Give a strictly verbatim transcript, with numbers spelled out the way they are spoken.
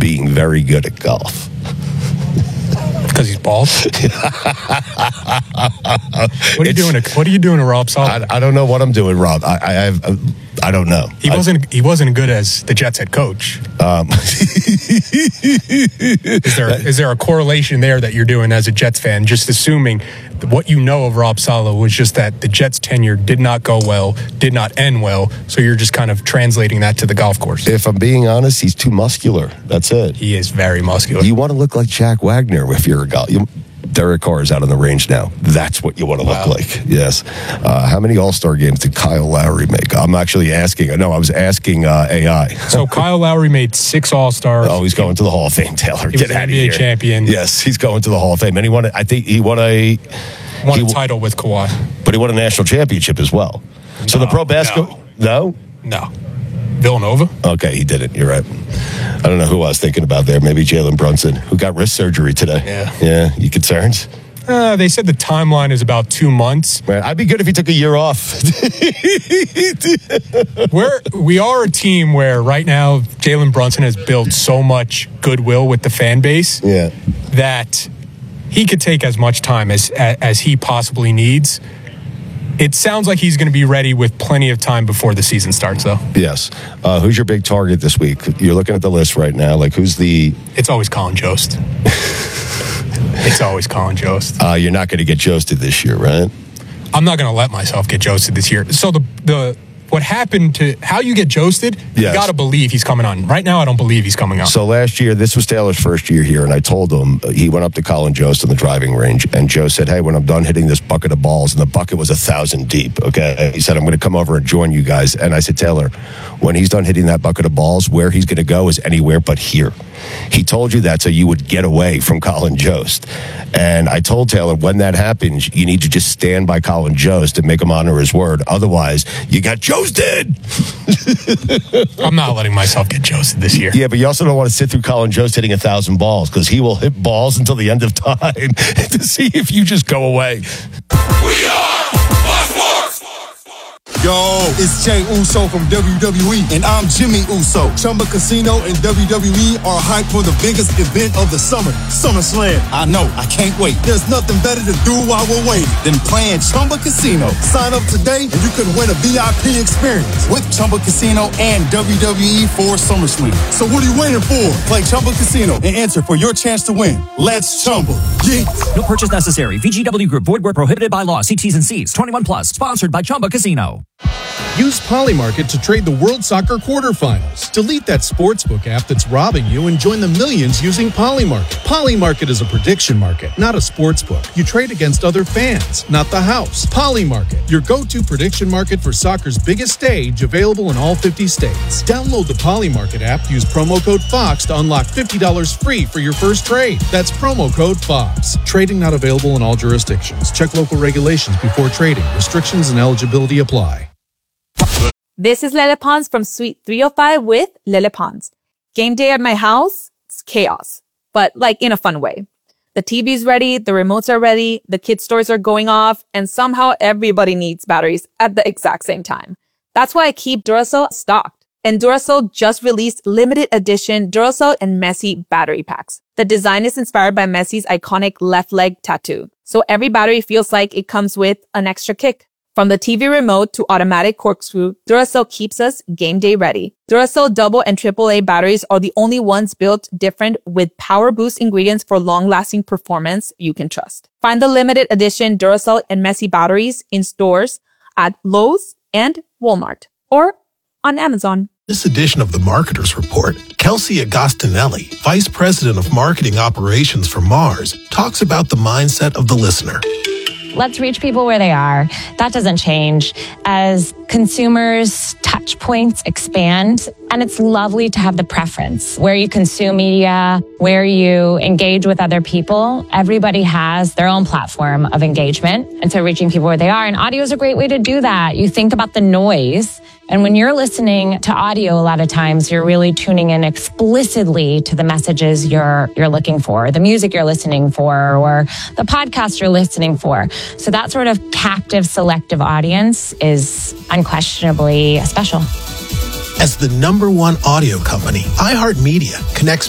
being very good at golf? Because he's bald. What are you doing? To, what are you doing to Rob Sala? I, I don't know what I'm doing, Rob. I, I have. I don't know. He wasn't. I, he wasn't good as the Jets head coach. Um, is there is there a correlation there that you're doing as a Jets fan? Just assuming what you know of Rob Sala was just that the Jets' tenure did not go well, did not end well. So you're just kind of translating that to the golf course. If I'm being honest, he's too muscular. That's it. He is very muscular. You want to look like Jack Wagner if you're a golf. You, Derek Carr is out on the range now. That's what you want to look wow. like. Yes. Uh, how many All-Star games did Kyle Lowry make? I'm actually asking. No, I was asking uh, A I. So Kyle Lowry made six All-Stars. Oh, he's going to the Hall of Fame, Taylor. He Get was out an of here. N B A champion. Yes, he's going to the Hall of Fame. And he won, I think he won a... Won he, a title with Kawhi. But he won a national championship as well. So no, the pro basketball... No? No. no. Villanova? Okay, he didn't. You're right. I don't know who I was thinking about there. Maybe Jalen Brunson, who got wrist surgery today. Yeah. Yeah. You concerned? Uh, they said the timeline is about two months. Man, I'd be good if he took a year off. We're, we are a team where right now Jalen Brunson has built so much goodwill with the fan base yeah. that he could take as much time as as he possibly needs. It sounds like he's going to be ready with plenty of time before the season starts, though. Yes. Uh, who's your big target this week? You're looking at the list right now. Like, who's the... It's always Colin Jost. It's always Colin Jost. Uh, you're not going to get Josted this year, right? I'm not going to let myself get Josted this year. So the the what happened to how you get Josted, yes. You got to believe he's coming on. Right now, I don't believe he's coming on. So last year, this was Taylor's first year here, and I told him, he went up to Colin Jost in the driving range, and Joe said, hey, when I'm done hitting this bucket of balls, and the bucket was a thousand deep, okay? He said, I'm going to come over and join you guys. And I said, Taylor, when he's done hitting that bucket of balls, where he's going to go is anywhere but here. He told you that so you would get away from Colin Jost. And I told Taylor, when that happens, you need to just stand by Colin Jost and make him honor his word. Otherwise, you got Josted. I'm not letting myself get Josted this year. Yeah, but you also don't want to sit through Colin Jost hitting a thousand balls because he will hit balls until the end of time to see if you just go away. We are Fox Sports. Yo, it's Jay Uso from W W E, and I'm Jimmy Uso. Chumba Casino and W W E are hyped for the biggest event of the summer, SummerSlam. I know, I can't wait. There's nothing better to do while we're waiting than playing Chumba Casino. Sign up today, and you could win a V I P experience with Chumba Casino and W W E for SummerSlam. So what are you waiting for? Play Chumba Casino and enter for your chance to win. Let's Chumba. Yeah. No purchase necessary. V G W Group. Void where prohibited by law. See T's and C's. twenty-one plus. Sponsored by Chumba Casino. Use Polymarket to trade the World Soccer quarterfinals. Delete that sportsbook app that's robbing you and join the millions using Polymarket. Polymarket is a prediction market, not a sportsbook. You trade against other fans, not the house. Polymarket, your go-to prediction market for soccer's biggest stage, available in all fifty states. Download the Polymarket app, use promo code FOX to unlock fifty dollars free for your first trade. That's promo code FOX. Trading not available in all jurisdictions. Check local regulations before trading. Restrictions and eligibility apply. This is Lele Pons from Suite three oh five with Lele Pons. Game day at my house, it's chaos, but like in a fun way. The T V's ready, the remotes are ready, the kids' stores are going off, and somehow everybody needs batteries at the exact same time. That's why I keep Duracell stocked. And Duracell just released limited edition Duracell and Messi battery packs. The design is inspired by Messi's iconic left leg tattoo. So every battery feels like it comes with an extra kick. From the T V remote to automatic corkscrew, Duracell keeps us game day ready. Duracell double and triple A batteries are the only ones built different with power boost ingredients for long-lasting performance you can trust. Find the limited edition Duracell and Messi batteries in stores at Lowe's and Walmart or on Amazon. This edition of the Marketer's Report, Kelsey Agostinelli, Vice President of Marketing Operations for Mars, talks about the mindset of the listener. Let's reach people where they are. That doesn't change. As consumers' touch points expand, and it's lovely to have the preference where you consume media, where you engage with other people. Everybody has their own platform of engagement. And so reaching people where they are. And audio is a great way to do that. You think about the noise. And when you're listening to audio, a lot of times you're really tuning in explicitly to the messages you're you're looking for, the music you're listening for, or the podcast you're listening for. So that sort of captive, selective audience is unquestionably special. As the number one audio company, iHeartMedia connects